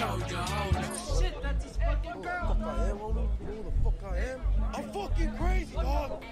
told you, oh shit, that's his fucking girl. Who the fuck I am? I'm fucking crazy, dog.